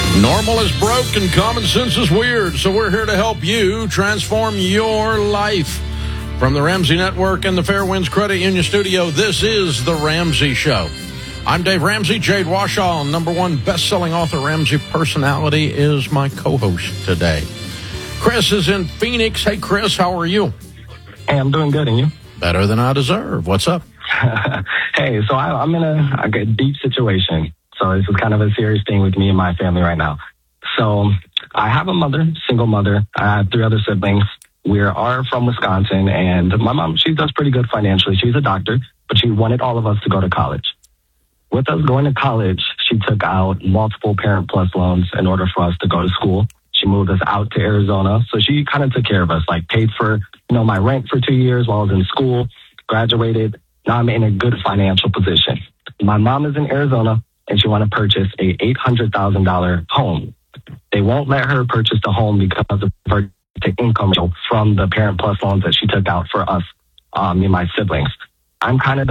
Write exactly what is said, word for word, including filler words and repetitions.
Normal is broke and common sense is weird, so we're here to help you transform your life. From the Ramsey Network and the Fairwinds Credit Union Studio, this is The Ramsey Show. I'm Dave Ramsey. Jade Warshaw, number one best-selling author, Ramsey Personality, is my co-host today. Chris is in Phoenix. Hey, Chris, how are you? Hey, I'm doing good, and you? Better than I deserve. What's up? Hey, so I, I'm in a, a deep situation. So this is kind of a serious thing with me and my family right now. So I have a mother, single mother. I have three other siblings. We are from Wisconsin, and my mom, she does pretty good financially. She's a doctor, but she wanted all of us to go to college. With us going to college, she took out multiple Parent Plus loans in order for us to go to school. She moved us out to Arizona. So she kind of took care of us, like paid for, you know, my rent for two years while I was in school, graduated. Now I'm in a good financial position. My mom is in Arizona, and she want to purchase a eight hundred thousand dollars home. They won't let her purchase the home because of her income from the Parent Plus loans that she took out for us, um, me and my siblings. I'm kind of